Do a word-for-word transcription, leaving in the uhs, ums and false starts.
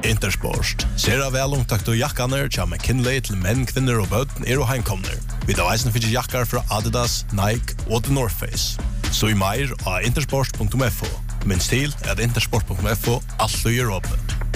Intersport. Sera velomtakt og jakkaner tja McKinley til menn, kvinner og bøten er og heimkomner. Vi tar eisen fyrir jakkar fra Adidas, Nike og The North Face. Så i meir av intersport punktum f o. Minns til at intersport punktum f o alt er åpne.